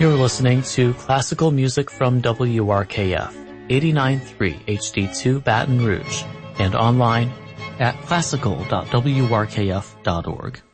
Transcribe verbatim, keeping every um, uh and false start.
You're listening to classical music from W R K F, eighty-nine point three H D two Baton Rouge, and online at classical dot w r k f dot org.